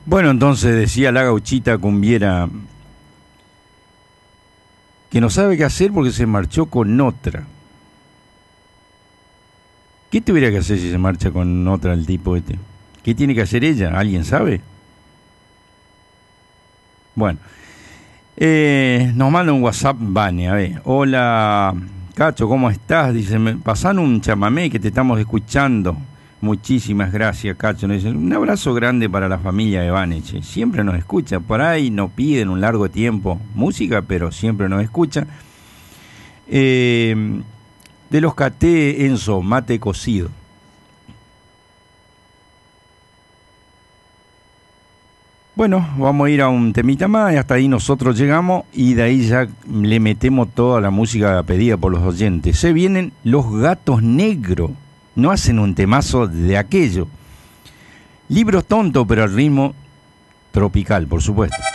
Bueno, entonces decía la gauchita cumbiera que no sabe qué hacer porque se marchó con otra. ¿Qué tuviera que hacer si se marcha con otra el tipo este? ¿Qué tiene que hacer ella? ¿Alguien sabe? Bueno, nos manda un WhatsApp Vane, a ver. Hola, Cacho, ¿cómo estás? Dice, pasan un chamamé que te estamos escuchando. Muchísimas gracias, Cacho. Nos dice, un abrazo grande para la familia de Vane, che. Siempre nos escucha, por ahí nos piden un largo tiempo música, pero siempre nos escucha. De los caté, Enzo, mate cocido. Bueno, vamos a ir a un temita más y hasta ahí nosotros llegamos y de ahí ya le metemos toda la música pedida por los oyentes. Se vienen Los Gatos Negros, no hacen un temazo de aquello. Libros tontos, pero al ritmo tropical, por supuesto.